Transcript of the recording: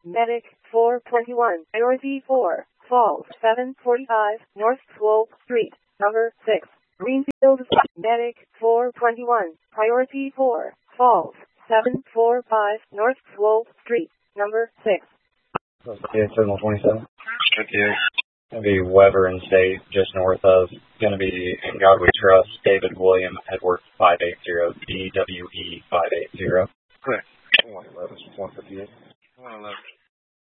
Medic 421, Priority 4, Falls 745, North Swope Street, number 6, Greenfield. Medic 421, Priority 4, Falls 745, North Swope Street, number 6. Yeah, Signal 27. Okay. Gonna be Weber and State, just north of. Gonna be In God We Trust, David William Edward 580, DWE 580. Correct.